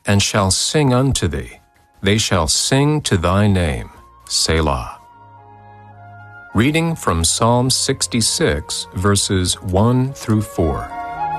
and shall sing unto thee. They shall sing to thy name. Selah. Reading from Psalm 66, verses 1 through 4.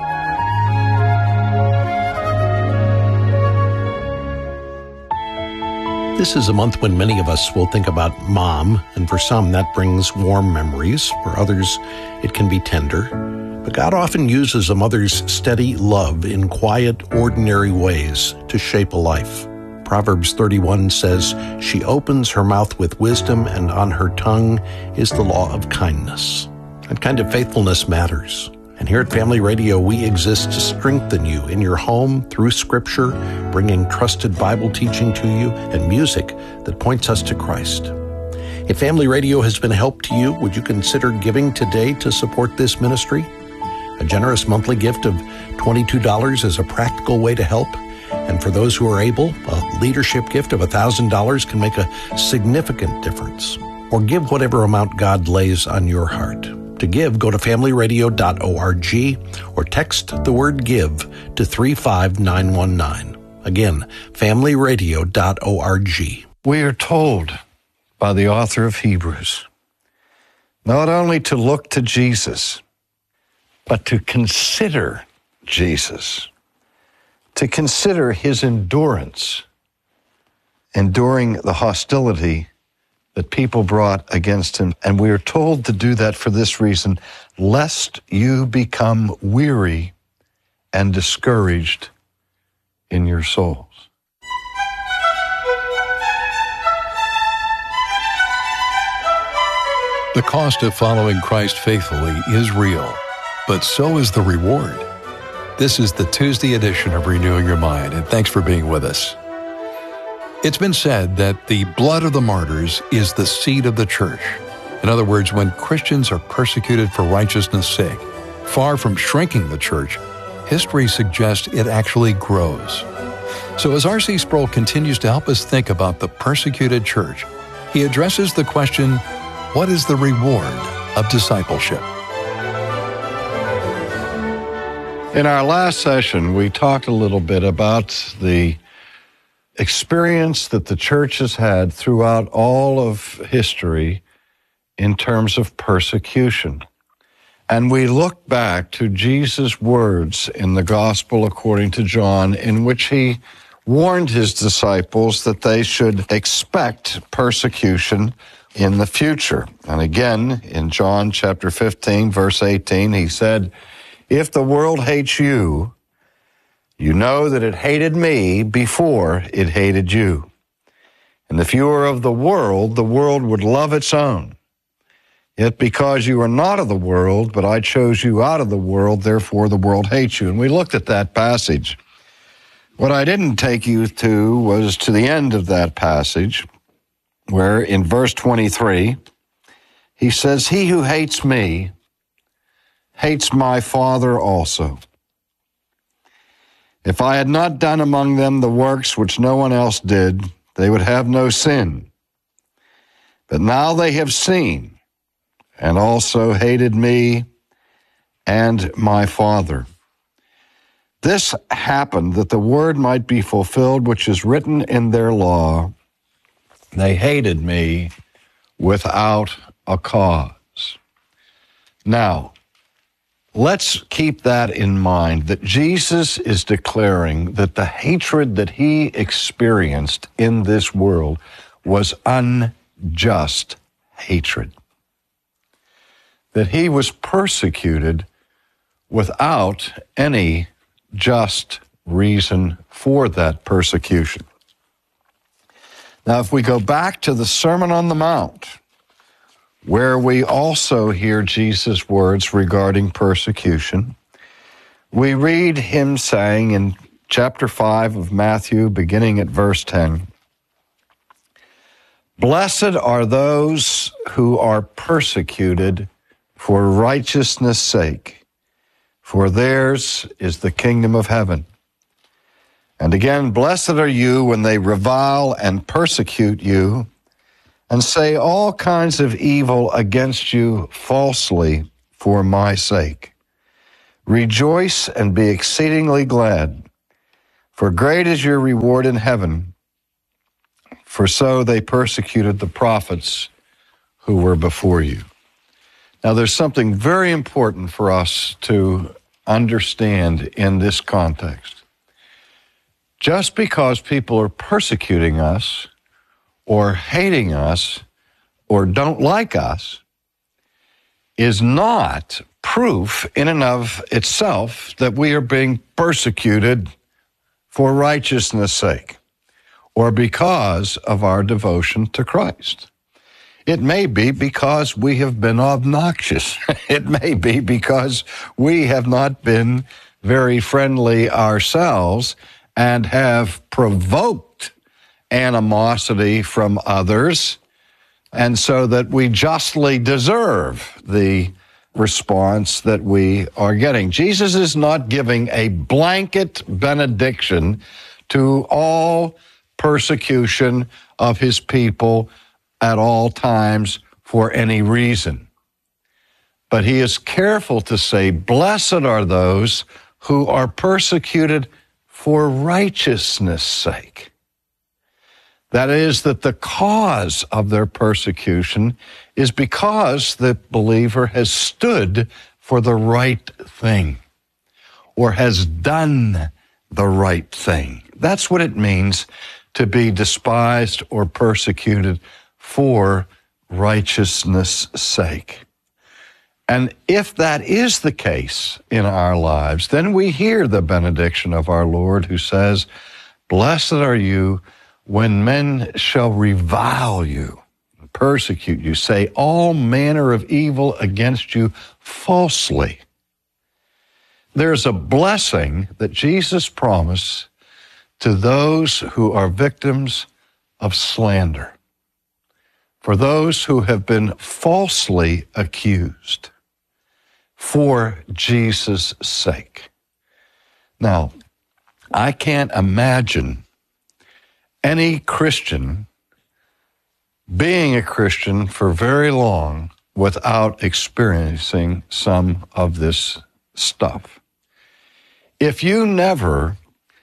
This is a month when many of us will think about Mom, and for some that brings warm memories. For others, it can be tender. But God often uses a mother's steady love in quiet, ordinary ways to shape a life. Proverbs 31 says, "She opens her mouth with wisdom, and on her tongue is the law of kindness." That kind of faithfulness matters. And here at Family Radio, we exist to strengthen you in your home through Scripture, bringing trusted Bible teaching to you and music that points us to Christ. If Family Radio has been a help to you, would you consider giving today to support this ministry? A generous monthly gift of $22 is a practical way to help. And for those who are able, a leadership gift of $1,000 can make a significant difference. Or give whatever amount God lays on your heart. To give, go to familyradio.org or text the word GIVE to 35919. Again, familyradio.org. We are told by the author of Hebrews not only to look to Jesus, but to consider Jesus, to consider his endurance, enduring the hostility that people brought against him. And we are told to do that for this reason, lest you become weary and discouraged in your souls. The cost of following Christ faithfully is real, but so is the reward. This is the Tuesday edition of Renewing Your Mind, and thanks for being with us. It's been said that the blood of the martyrs is the seed of the church. In other words, when Christians are persecuted for righteousness' sake, far from shrinking the church, history suggests it actually grows. So as R.C. Sproul continues to help us think about the persecuted church, he addresses the question, what is the reward of discipleship? In our last session, we talked a little bit about the experience that the church has had throughout all of history in terms of persecution. And we look back to Jesus' words in the Gospel according to John, in which he warned his disciples that they should expect persecution in the future. And again, in John chapter 15, verse 18, he said, "If the world hates you, you know that it hated me before it hated you. And if you were of the world would love its own. Yet because you are not of the world, but I chose you out of the world, therefore the world hates you." And we looked at that passage. What I didn't take you to was to the end of that passage, where in verse 23, he says, "He who hates me hates my Father also. If I had not done among them the works which no one else did, they would have no sin. But now they have seen and also hated me and my Father. This happened that the word might be fulfilled which is written in their law. They hated me without a cause." Now, let's keep that in mind, that Jesus is declaring that the hatred that he experienced in this world was unjust hatred. That he was persecuted without any just reason for that persecution. Now, if we go back to the Sermon on the Mount, where we also hear Jesus' words regarding persecution, we read him saying in chapter 5 of Matthew, beginning at verse 10, "Blessed are those who are persecuted for righteousness' sake, for theirs is the kingdom of heaven. And again, blessed are you when they revile and persecute you, and say all kinds of evil against you falsely for my sake. Rejoice and be exceedingly glad, For great is your reward in heaven, for so they persecuted the prophets who were before you. Now, there's something very important for us to understand in this context. Just because people are persecuting us or hating us or don't like us is not proof in and of itself that we are being persecuted for righteousness' sake or because of our devotion to Christ. It may be because we have been obnoxious. It may be because we have not been very friendly ourselves and have provoked animosity from others, and so that we justly deserve the response that we are getting. Jesus is not giving a blanket benediction to all persecution of his people at all times for any reason. But he is careful to say, blessed are those who are persecuted for righteousness' sake. That is, that the cause of their persecution is because the believer has stood for the right thing or has done the right thing. That's what it means to be despised or persecuted for righteousness' sake. And if that is the case in our lives, then we hear the benediction of our Lord who says, blessed are you when men shall revile you, persecute you, say all manner of evil against you falsely. There's a blessing that Jesus promised to those who are victims of slander, for those who have been falsely accused for Jesus' sake. Now, I can't imagine any Christian being a Christian for very long without experiencing some of this stuff. If you never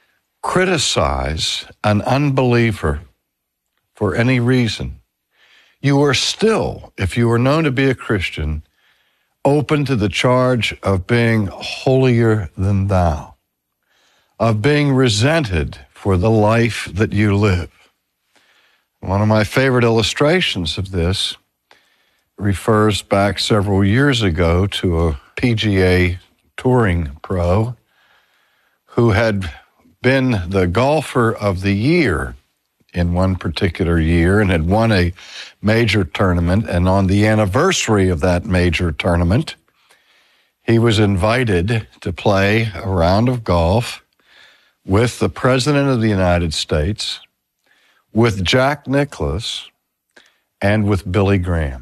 criticize an unbeliever for any reason, you are still, if you are known to be a Christian, open to the charge of being holier than thou, of being resented for the life that you live. One of my favorite illustrations of this refers back several years ago to a PGA touring pro who had been the golfer of the year in one particular year and had won a major tournament. And on the anniversary of that major tournament, he was invited to play a round of golf with the President of the United States, with Jack Nicklaus, and with Billy Graham.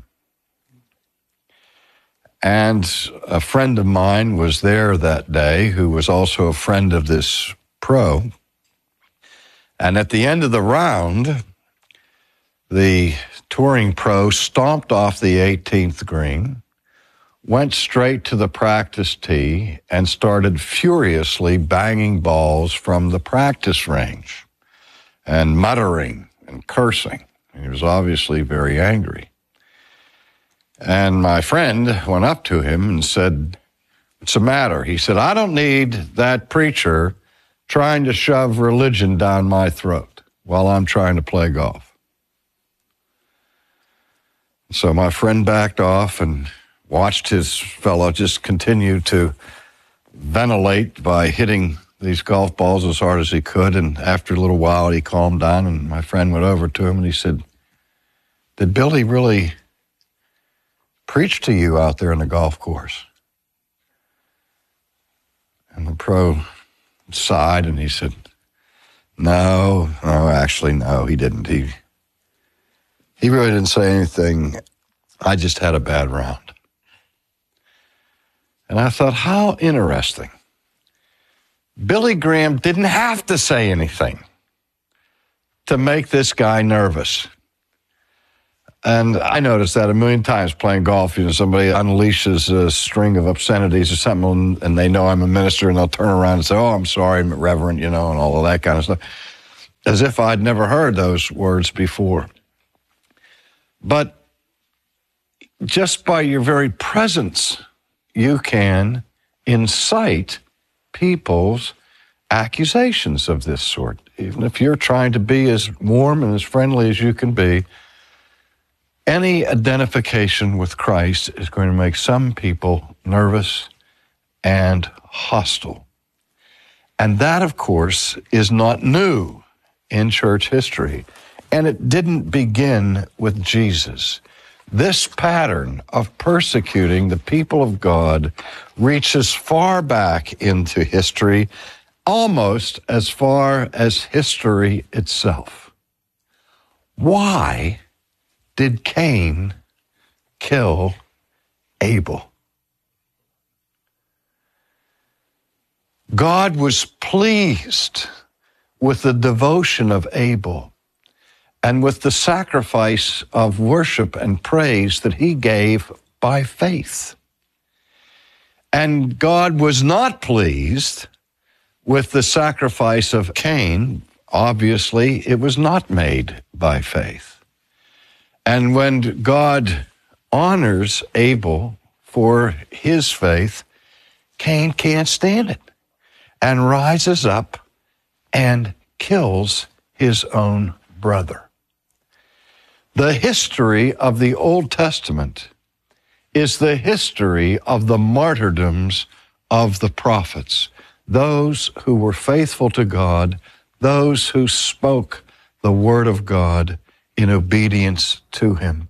And a friend of mine was there that day who was also a friend of this pro. And at the end of the round, the touring pro stomped off the 18th green, went straight to the practice tee, and started furiously banging balls from the practice range and muttering and cursing. He was obviously very angry. And my friend went up to him and said, "What's the matter?" He said, "I don't need that preacher trying to shove religion down my throat while I'm trying to play golf." So my friend backed off and watched his fellow just continue to ventilate by hitting these golf balls as hard as he could. And after a little while, he calmed down, and my friend went over to him and he said, "Did Billy really preach to you out there on the golf course?" And the pro sighed and he said, No, actually, no, he didn't. He really didn't say anything. I just had a bad round. And I thought, how interesting. Billy Graham didn't have to say anything to make this guy nervous. And I noticed that a million times playing golf. Somebody unleashes a string of obscenities or something, and they know I'm a minister, and they'll turn around and say, "Oh, I'm sorry, Reverend," and all of that kind of stuff, as if I'd never heard those words before. But just by your very presence, you can incite people's accusations of this sort. Even if you're trying to be as warm and as friendly as you can be, any identification with Christ is going to make some people nervous and hostile. And that, of course, is not new in church history. And it didn't begin with Jesus. This pattern of persecuting the people of God reaches far back into history, almost as far as history itself. Why did Cain kill Abel? God was pleased with the devotion of Abel and with the sacrifice of worship and praise that he gave by faith. And God was not pleased with the sacrifice of Cain. Obviously, it was not made by faith. And when God honors Abel for his faith, Cain can't stand it and rises up and kills his own brother. The history of the Old Testament is the history of the martyrdoms of the prophets, those who were faithful to God, those who spoke the word of God in obedience to him.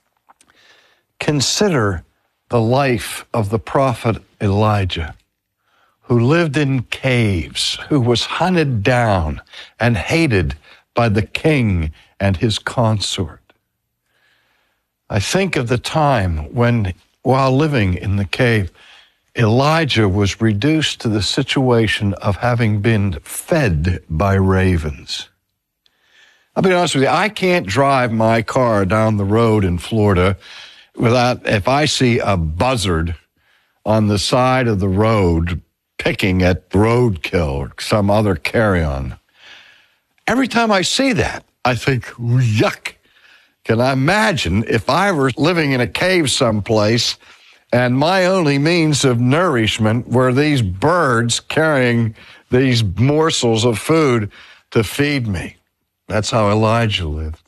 Consider the life of the prophet Elijah, who lived in caves, who was hunted down and hated by the king and his consort. I think of the time when, while living in the cave, Elijah was reduced to the situation of having been fed by ravens. I'll be honest with you, I can't drive my car down the road in Florida if I see a buzzard on the side of the road picking at roadkill or some other carrion. Every time I see that, I think, yuck. Can I imagine if I were living in a cave someplace and my only means of nourishment were these birds carrying these morsels of food to feed me? That's how Elijah lived.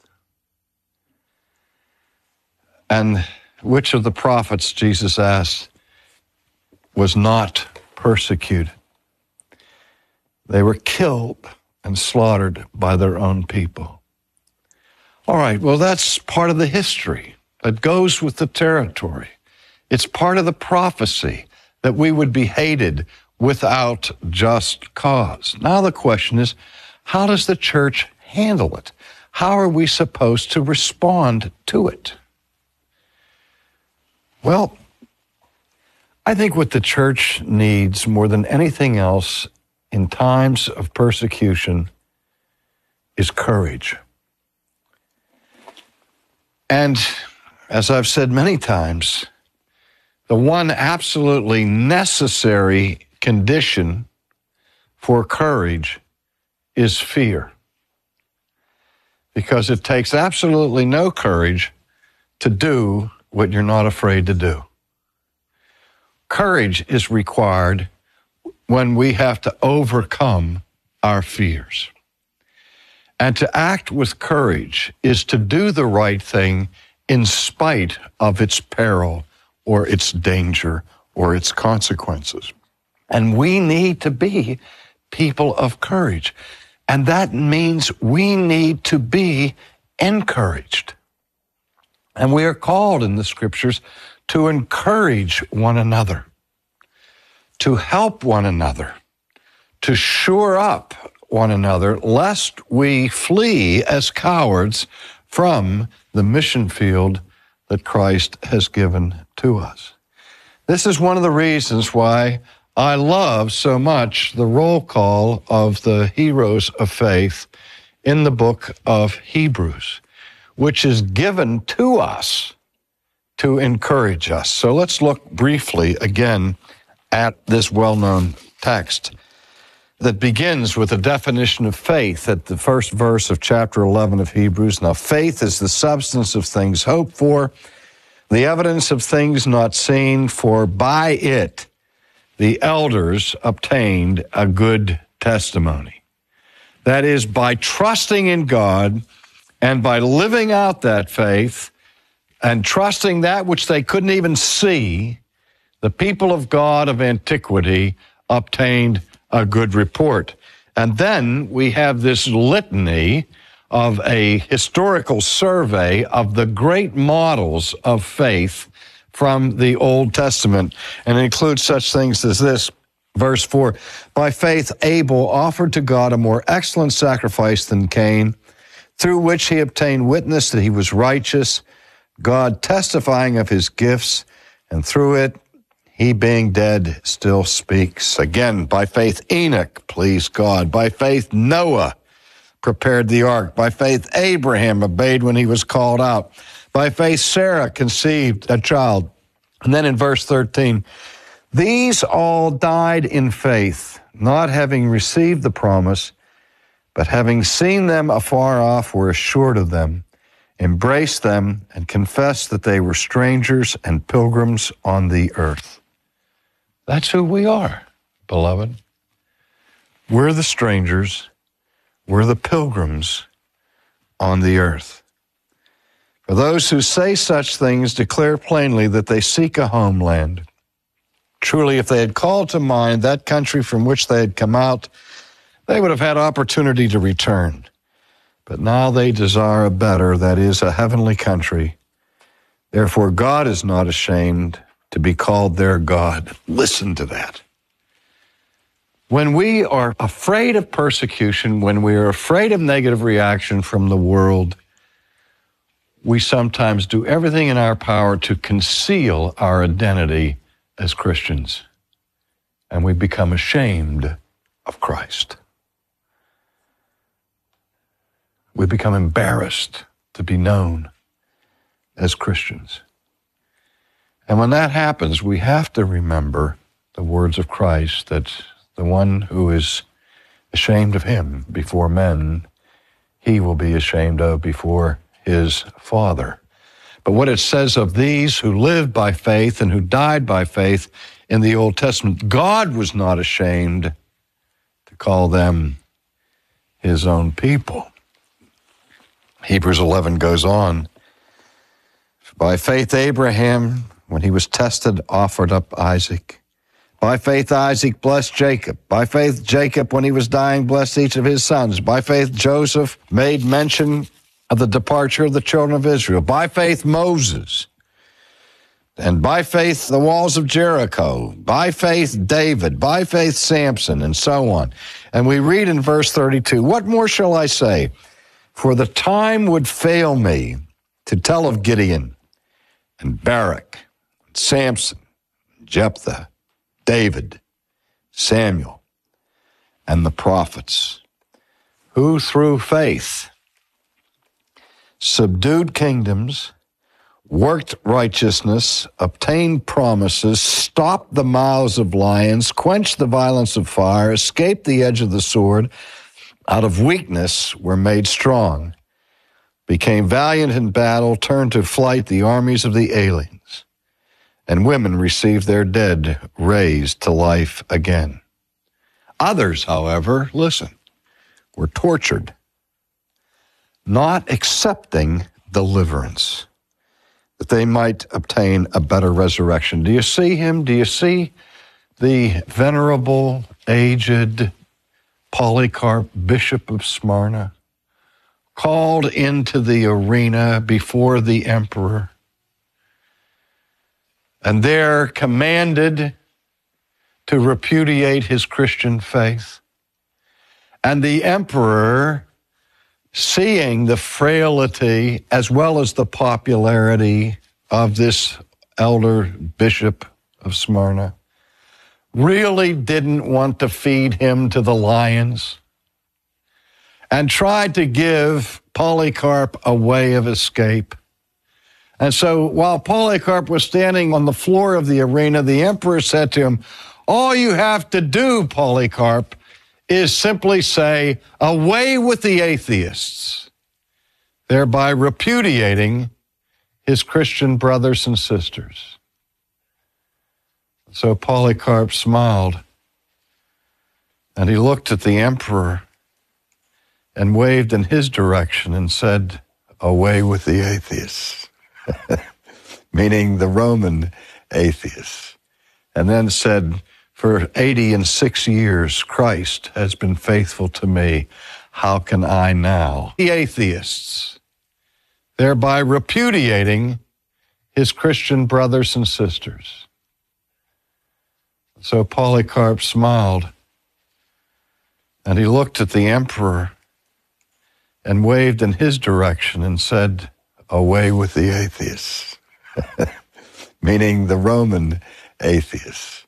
And which of the prophets, Jesus asked, was not persecuted? They were killed and slaughtered by their own people. All right, well, that's part of the history that goes with the territory. It's part of the prophecy that we would be hated without just cause. Now the question is, how does the church handle it? How are we supposed to respond to it? Well, I think what the church needs more than anything else in times of persecution is courage. And as I've said many times, the one absolutely necessary condition for courage is fear. Because it takes absolutely no courage to do what you're not afraid to do. Courage is required when we have to overcome our fears. And to act with courage is to do the right thing in spite of its peril or its danger or its consequences. And we need to be people of courage. And that means we need to be encouraged. And we are called in the scriptures to encourage one another, to help one another, to shore up one another, lest we flee as cowards from the mission field that Christ has given to us. This is one of the reasons why I love so much the roll call of the heroes of faith in the book of Hebrews, which is given to us to encourage us. So let's look briefly again at this well-known text that begins with a definition of faith at the first verse of chapter 11 of Hebrews. Now, faith is the substance of things hoped for, the evidence of things not seen, for by it the elders obtained a good testimony. That is, by trusting in God and by living out that faith and trusting that which they couldn't even see, the people of God of antiquity obtained a good report. And then we have this litany of a historical survey of the great models of faith from the Old Testament. And it includes such things as this, verse 4, by faith Abel offered to God a more excellent sacrifice than Cain, through which he obtained witness that he was righteous, God testifying of his gifts, and through it, he being dead still speaks. Again, by faith Enoch pleased God. By faith Noah prepared the ark. By faith Abraham obeyed when he was called out. By faith Sarah conceived a child. And then in verse 13, these all died in faith, not having received the promise, but having seen them afar off, were assured of them, embraced them, and confessed that they were strangers and pilgrims on the earth. That's who we are, beloved. We're the strangers. We're the pilgrims on the earth. For those who say such things declare plainly that they seek a homeland. Truly, if they had called to mind that country from which they had come out, they would have had opportunity to return. But now they desire a better, that is, a heavenly country. Therefore, God is not ashamed to be called their God. Listen to that. When we are afraid of persecution, when we are afraid of negative reaction from the world, we sometimes do everything in our power to conceal our identity as Christians, and we become ashamed of Christ. We become embarrassed to be known as Christians. And when that happens, we have to remember the words of Christ, that the one who is ashamed of him before men, he will be ashamed of before his Father. But what it says of these who lived by faith and who died by faith in the Old Testament, God was not ashamed to call them his own people. Hebrews 11 goes on. By faith Abraham, when he was tested, offered up Isaac. By faith Isaac blessed Jacob. By faith Jacob, when he was dying, blessed each of his sons. By faith Joseph made mention of the departure of the children of Israel. By faith Moses. And by faith the walls of Jericho. By faith David. By faith Samson, and so on. And we read in verse 32, what more shall I say? For the time would fail me to tell of Gideon and Barak, and Samson, Jephthah, David, Samuel, and the prophets, who through faith subdued kingdoms, worked righteousness, obtained promises, stopped the mouths of lions, quenched the violence of fire, escaped the edge of the sword, out of weakness were made strong, became valiant in battle, turned to flight the armies of the aliens, and women received their dead raised to life again. Others, however, listen, were tortured, not accepting deliverance, that they might obtain a better resurrection. Do you see him? Do you see the venerable, aged Polycarp, Bishop of Smyrna, called into the arena before the emperor, and there commanded to repudiate his Christian faith? And the emperor, seeing the frailty as well as the popularity of this elder bishop of Smyrna, really didn't want to feed him to the lions. and tried to give Polycarp a way of escape. And so while Polycarp was standing on the floor of the arena, the emperor said to him, "All you have to do, Polycarp, is simply say, 'Away with the atheists,' thereby repudiating his Christian brothers and sisters." So Polycarp smiled, and he looked at the emperor and waved in his direction and said, "Away with the atheists," meaning the Roman atheists, and then said, "For 86 years, Christ has been faithful to me. How can I now?" The atheists, thereby repudiating his Christian brothers and sisters. So Polycarp smiled, and he looked at the emperor and waved in his direction and said, "Away with the atheists," meaning the Roman atheists,